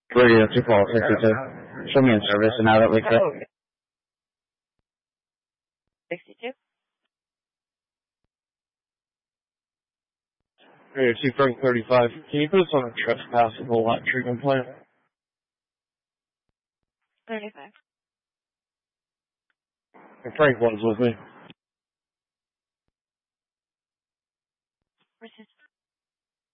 Radio 2462. Show me in service and now that we could. 62. Radio 2 Frank 35. Can you put us on a trespass at the lot treatment plant? 35. And Frank was with me.